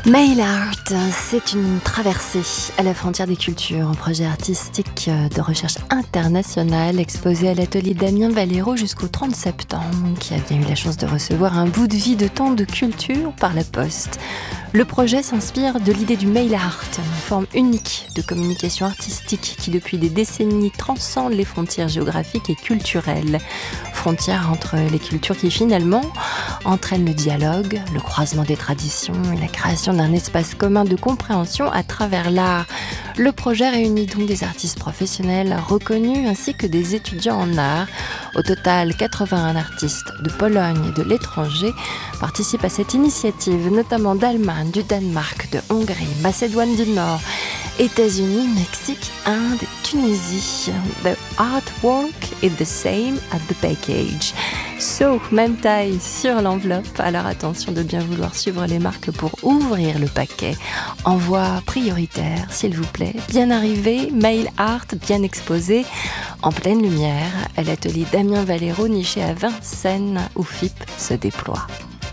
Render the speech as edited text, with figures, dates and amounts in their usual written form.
Mail Art, c'est une traversée à la frontière des cultures, un projet artistique de recherche internationale exposé à l'atelier Damien Valero jusqu'au 30 septembre, qui a bien eu la chance de recevoir un bout de vie de tant de culture par la poste. Le projet s'inspire de l'idée du mail art, une forme unique de communication artistique qui depuis des décennies transcende les frontières géographiques et culturelles. Frontières entre les cultures qui finalement entraînent le dialogue, le croisement des traditions et la création d'un espace commun de compréhension à travers l'art. Le projet réunit donc des artistes professionnels reconnus ainsi que des étudiants en art. Au total, 81 artistes de Pologne et de l'étranger participent à cette initiative, notamment d'Allemagne, du Danemark, de Hongrie, Macédoine du Nord, États-Unis, Mexique, Inde et Tunisie. The artwork is the same as the package. So, même taille sur l'enveloppe, alors attention de bien vouloir suivre les marques pour ouvrir le paquet. Envoi prioritaire, s'il vous plaît. Bien arrivé, mail art bien exposé, en pleine lumière, à l'atelier Damien Valero, niché à Vincennes, où FIP se déploie.